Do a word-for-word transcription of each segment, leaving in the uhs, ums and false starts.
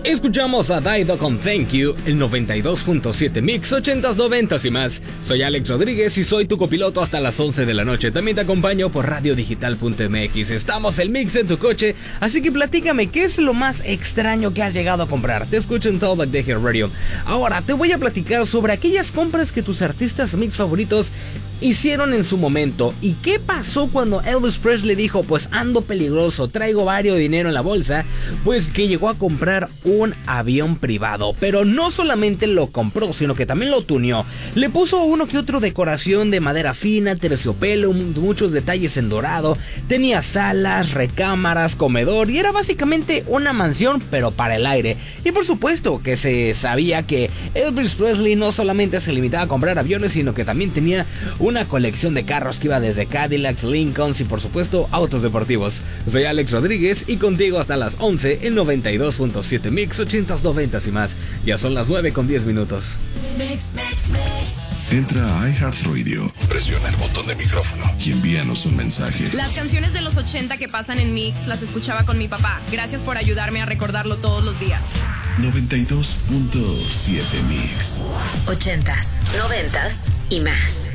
Escuchamos a Daido con Thank You, el noventa y dos punto siete Mix, ochentas, noventas y más. Soy Alex Rodríguez y soy tu copiloto hasta las once de la noche. También te acompaño por radio digital punto m x. Estamos el Mix en tu coche, así que platícame, ¿qué es lo más extraño que has llegado a comprar? Te escucho en Talkback de Hit Radio. Ahora, te voy a platicar sobre aquellas compras que tus artistas Mix favoritos hicieron en su momento. ¿Y qué pasó cuando Elvis Presley dijo, pues ando peligroso, traigo varios dinero en la bolsa? Pues que llegó a comprar un avión privado. Pero no solamente lo compró, sino que también lo tuneó. Le puso uno que otro decoración de madera fina, terciopelo, muchos detalles en dorado. Tenía salas, recámaras, comedor y era básicamente una mansión, pero para el aire. Y por supuesto que se sabía que Elvis Presley no solamente se limitaba a comprar aviones, sino que también tenía una colección de carros que iba desde Cadillacs, Lincolns y por supuesto autos deportivos. Soy Alex Rodríguez y contigo hasta las once en noventa y dos punto siete Mix, ochentas, noventas y más. Ya son las nueve con diez minutos. Mix, mix, mix. Entra a iHeartRadio, presiona el botón de micrófono y envíanos un mensaje. Las canciones de los ochenta que pasan en Mix las escuchaba con mi papá. Gracias por ayudarme a recordarlo todos los días. noventa y dos punto siete Mix. Ochentas, noventas y más.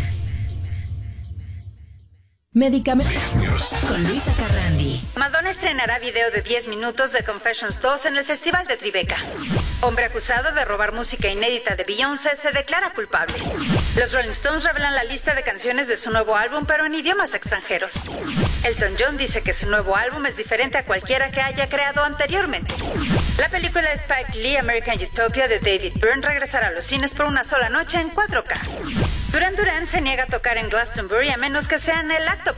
Medicamentos con Luisa Carrandi. Madonna estrenará video de diez minutos de Confessions dos en el Festival de Tribeca. Hombre acusado de robar música inédita de Beyoncé se declara culpable. Los Rolling Stones revelan la lista de canciones de su nuevo álbum, pero en idiomas extranjeros. Elton John dice que su nuevo álbum es diferente a cualquiera que haya creado anteriormente. La película Spike Lee American Utopia de David Byrne regresará a los cines por una sola noche en cuatro K. Duran Duran se niega a tocar en Glastonbury a menos que sea en el acto